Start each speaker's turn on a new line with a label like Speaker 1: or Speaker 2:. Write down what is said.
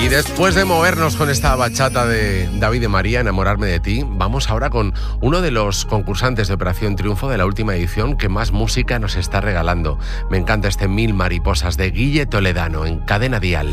Speaker 1: Y después de movernos con esta bachata de David de María, Enamorarme de ti, vamos ahora con uno de los concursantes de Operación Triunfo de la última edición que más música nos está regalando. Me encanta este Mil Mariposas de Guille Toledano en Cadena Dial.